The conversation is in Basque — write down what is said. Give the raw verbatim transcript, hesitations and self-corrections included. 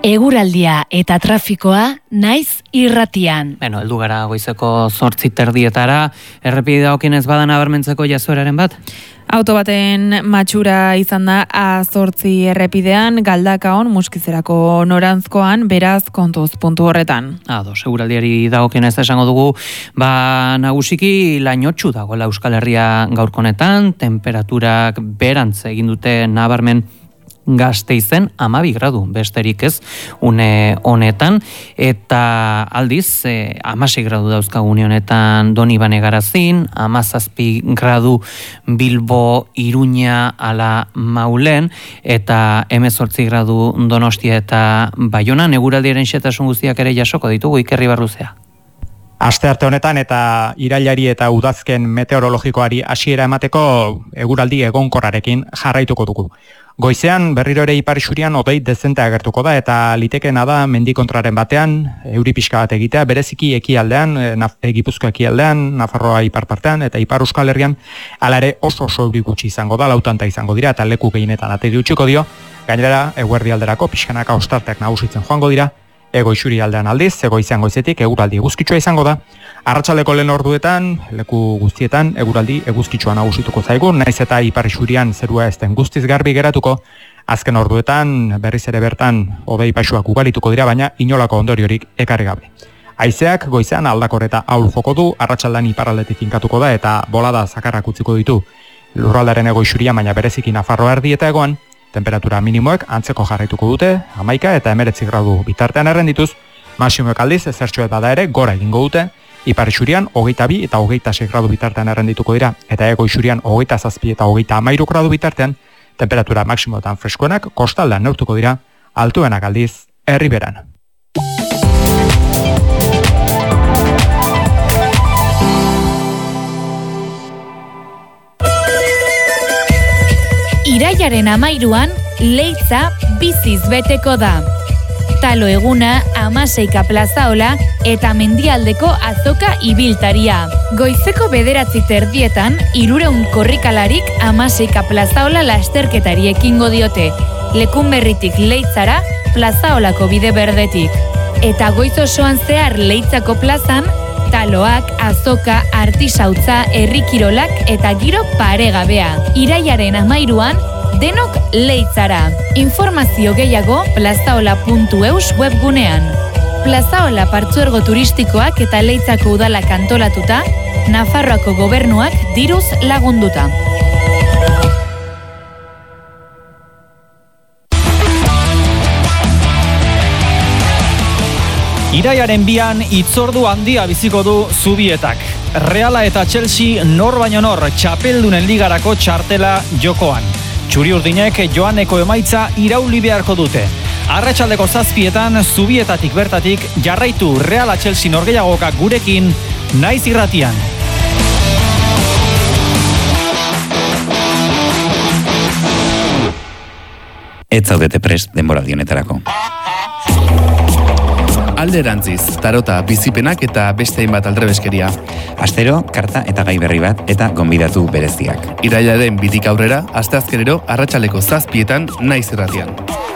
Eguraldia eta trafikoa naiz irratian. Beno, heldu gara goizeko zortzi terdietara, errepide dagokienez bada nabarmentzeko jazueraren bat? Auto baten matxura izan da A zortzi errepidean, Galdakaon, Muskizerako norantzkoan, beraz kontuz puntu horretan. Ado, seguraldiari dagokienez esango dugu, ba nagusiki lainotxu dagoela Euskal Herria gaurkonetan, temperaturak berantz egin dute nabarmen Gasteizen hamabi gradu besterik ez une honetan, eta aldiz eh, hamasei gradu dauzkagu une honetan Donibane Garazin, hamazazpi gradu Bilbo Iruña ala Maulen, eta hemezortzi gradu Donostia eta Baionan. Eguraldiaren xehetasun guztiak ere jasoko ditugu Ikerri Barruzea. Astearte honetan eta irailari eta udazken meteorologikoari hasiera emateko eguraldi egonkorrarekin jarraituko dugu. Goizean berriro ere ipar isurian hodei dezente agertuko da eta litekeena da mendikontraren batean euri pixka bat egitea, bereziki ekialdean, e, Gipuzkoa ekialdean, Nafarroa ipar partean eta ipar Euskal Herrian hala ere oso oso euri gutxi izango da, lautanta izango dira eta leku gehienetan ateri utziko dio. Gainera eguerdi alderako pixkanaka ostarteak nagusitzen joango dira. Ego isuri aldean aldiz, egoizean goizetik eguraldi eguzkitsua izango da. Arratsaldeko lehen orduetan, leku guztietan eguraldi eguzkitsua nagusituko zaigu, naiz eta ipar isurian zerua ez den guztiz garbi geratuko. Azken orduetan berriz ere bertan hodei paisuak ugalituko dira, baina inolako ondoriorik ekarri gabe. Haizeak goizean aldakor eta ahul joko du, arratsaldean iparraldetik finkatuko da eta bolada zakarrak utziko ditu lurraldaren ego isuria, baina bereziki Nafarroa erdi eta egoan. Temperatura minimoek antzeko jarraituko dute, hamaika eta hemeretzi gradu bitartean errendituz, maximoek aldiz ezertxoet bada ere gora egingo dute, ipar isurian hogeita bi eta hogeita sei gradu bitartean errendituko dira, eta ego isurian hogeita zazpi eta hogeita hamairu gradu bitartean, temperatura maximoetan freskoenak kostaldean neurtuko dira, altuenak aldiz herriberan. Irailaren amairuan, Leitza biziz beteko da. Talo eguna, Amaseika plazaola eta mendialdeko azoka ibiltaria. Goizeko bederatzi terdietan, hirureun korrikalarik Amaseika plazaola lasterketari ekingo diote. Lekunberritik Leitzara, plazaolako bide berdetik. Eta goiz osoan zehar Leitzako plazan, taloak, azoka, artisautza, herrikirolak eta giro paregabea. Irailaren amairuan, denok Leitzara. Informazio gehiago plazaola puntu eus webgunean. Plazaola partzuergo turistikoak eta Leitzako udalak antolatuta, Nafarroako gobernuak diruz lagunduta. Irailaren bian hitzordu handia biziko du Zubietak. Reala eta Chelsea nor baino nor txapeldunen ligarako txartela jokoan. Txuri urdinek joaneko emaitza irauli beharko dute. Arratsaldeko zazpietan Zubietatik bertatik jarraitu Reala Chelsea norgehiagoka gurekin naiz irratian. Ez zaudete prest denboraldi honetarako. Alderantziz, tarota, bizipenak eta beste hainbat aldrebeskeria. Astero, karta eta gai berri bat eta gonbidatu bereziak. Irailaren bitik aurrera, asteazkenero arratsaleko zazpietan naiz irratian.